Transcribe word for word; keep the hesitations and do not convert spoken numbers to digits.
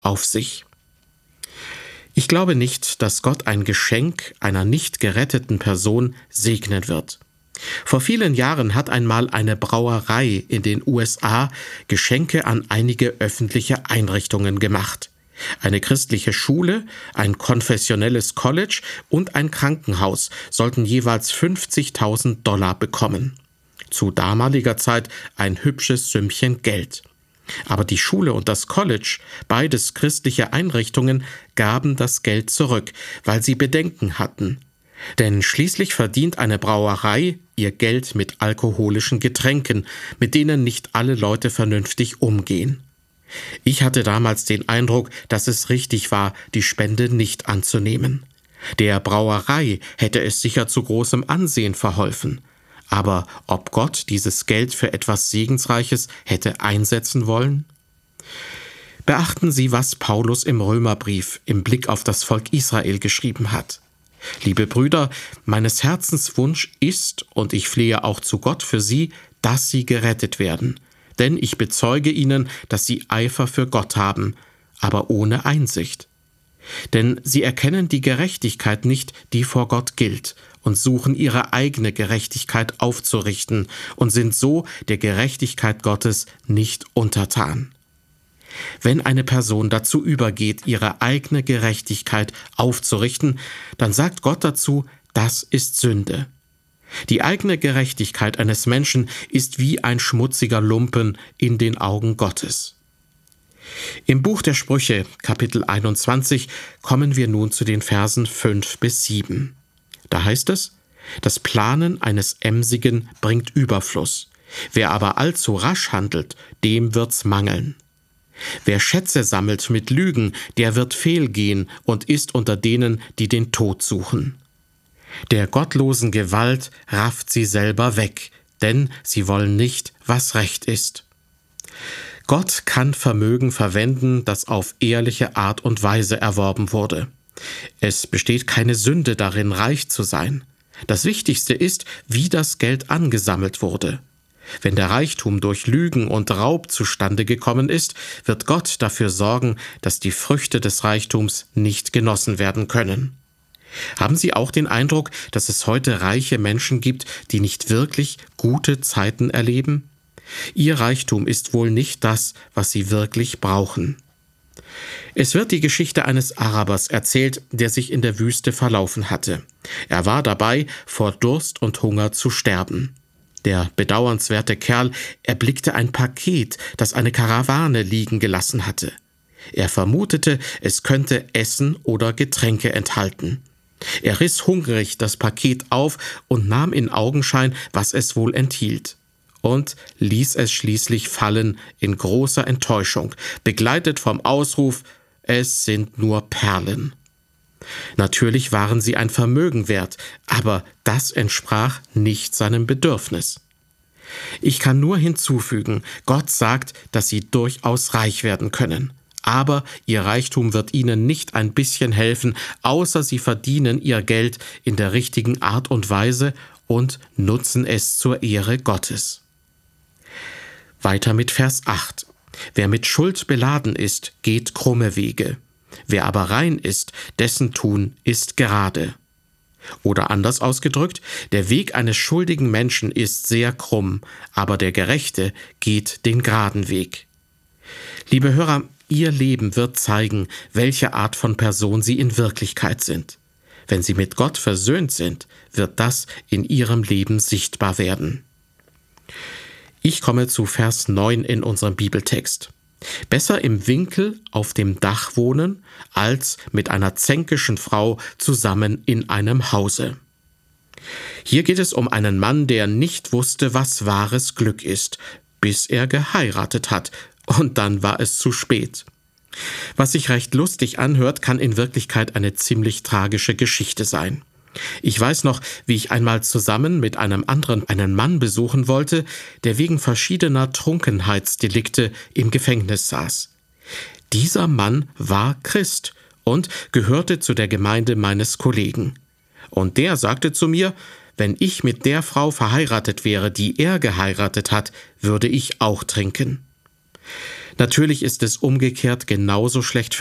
auf sich. Ich glaube nicht, dass Gott ein Geschenk einer nicht geretteten Person segnen wird. Vor vielen Jahren hat einmal eine Brauerei in den U S A Geschenke an einige öffentliche Einrichtungen gemacht. Eine christliche Schule, ein konfessionelles College und ein Krankenhaus sollten jeweils fünfzigtausend Dollar bekommen. Zu damaliger Zeit ein hübsches Sümmchen Geld. Aber die Schule und das College, beides christliche Einrichtungen, gaben das Geld zurück, weil sie Bedenken hatten. Denn schließlich verdient eine Brauerei ihr Geld mit alkoholischen Getränken, mit denen nicht alle Leute vernünftig umgehen. Ich hatte damals den Eindruck, dass es richtig war, die Spende nicht anzunehmen. Der Brauerei hätte es sicher zu großem Ansehen verholfen. Aber ob Gott dieses Geld für etwas Segensreiches hätte einsetzen wollen? Beachten Sie, was Paulus im Römerbrief im Blick auf das Volk Israel geschrieben hat. Liebe Brüder, meines Herzens Wunsch ist, und ich flehe auch zu Gott für sie, dass sie gerettet werden. Denn ich bezeuge ihnen, dass sie Eifer für Gott haben, aber ohne Einsicht. Denn sie erkennen die Gerechtigkeit nicht, die vor Gott gilt, und suchen ihre eigene Gerechtigkeit aufzurichten und sind so der Gerechtigkeit Gottes nicht untertan. Wenn eine Person dazu übergeht, ihre eigene Gerechtigkeit aufzurichten, dann sagt Gott dazu, das ist Sünde. Die eigene Gerechtigkeit eines Menschen ist wie ein schmutziger Lumpen in den Augen Gottes. Im Buch der Sprüche, Kapitel einundzwanzig, kommen wir nun zu den Versen fünf bis sieben. Da heißt es: Das Planen eines Emsigen bringt Überfluss. Wer aber allzu rasch handelt, dem wird's mangeln. Wer Schätze sammelt mit Lügen, der wird fehlgehen und ist unter denen, die den Tod suchen. Der gottlosen Gewalt rafft sie selber weg, denn sie wollen nicht, was recht ist. Gott kann Vermögen verwenden, das auf ehrliche Art und Weise erworben wurde. Es besteht keine Sünde darin, reich zu sein. Das Wichtigste ist, wie das Geld angesammelt wurde. Wenn der Reichtum durch Lügen und Raub zustande gekommen ist, wird Gott dafür sorgen, dass die Früchte des Reichtums nicht genossen werden können. Haben Sie auch den Eindruck, dass es heute reiche Menschen gibt, die nicht wirklich gute Zeiten erleben? Ihr Reichtum ist wohl nicht das, was sie wirklich brauchen. Es wird die Geschichte eines Arabers erzählt, der sich in der Wüste verlaufen hatte. Er war dabei, vor Durst und Hunger zu sterben. Der bedauernswerte Kerl erblickte ein Paket, das eine Karawane liegen gelassen hatte. Er vermutete, es könnte Essen oder Getränke enthalten. Er riss hungrig das Paket auf und nahm in Augenschein, was es wohl enthielt, und ließ es schließlich fallen in großer Enttäuschung, begleitet vom Ausruf: Es sind nur Perlen. Natürlich waren sie ein Vermögen wert, aber das entsprach nicht seinem Bedürfnis. Ich kann nur hinzufügen, Gott sagt, dass sie durchaus reich werden können. Aber ihr Reichtum wird ihnen nicht ein bisschen helfen, außer sie verdienen ihr Geld in der richtigen Art und Weise und nutzen es zur Ehre Gottes. Weiter mit Vers acht. Wer mit Schuld beladen ist, geht krumme Wege. Wer aber rein ist, dessen Tun ist gerade. Oder anders ausgedrückt, der Weg eines schuldigen Menschen ist sehr krumm, aber der Gerechte geht den geraden Weg. Liebe Hörer, Ihr Leben wird zeigen, welche Art von Person Sie in Wirklichkeit sind. Wenn Sie mit Gott versöhnt sind, wird das in Ihrem Leben sichtbar werden. Ich komme zu Vers neun in unserem Bibeltext. Besser im Winkel auf dem Dach wohnen, als mit einer zänkischen Frau zusammen in einem Hause. Hier geht es um einen Mann, der nicht wusste, was wahres Glück ist, bis er geheiratet hat, und dann war es zu spät. Was sich recht lustig anhört, kann in Wirklichkeit eine ziemlich tragische Geschichte sein. Ich weiß noch, wie ich einmal zusammen mit einem anderen einen Mann besuchen wollte, der wegen verschiedener Trunkenheitsdelikte im Gefängnis saß. Dieser Mann war Christ und gehörte zu der Gemeinde meines Kollegen. Und der sagte zu mir, wenn ich mit der Frau verheiratet wäre, die er geheiratet hat, würde ich auch trinken. Natürlich ist es umgekehrt genauso schlecht